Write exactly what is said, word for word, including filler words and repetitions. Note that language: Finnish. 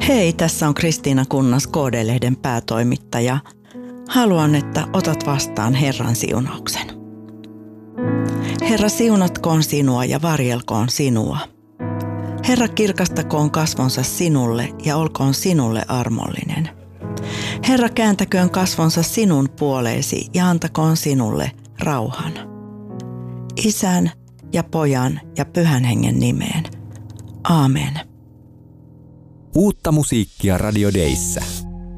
Hei, tässä on Kristiina Kunnas, K D-lehden päätoimittaja. Haluan, että otat vastaan Herran siunauksen. Herra, siunatkoon sinua ja varjelkoon sinua. Herra, kirkastakoon kasvonsa sinulle ja olkoon sinulle armollinen. Herra, kääntäköön kasvonsa sinun puoleesi ja antakoon sinulle rauhan. Isän ja Pojan ja Pyhän Hengen nimeen. Aamen. Uutta musiikkia Radio Dayssä.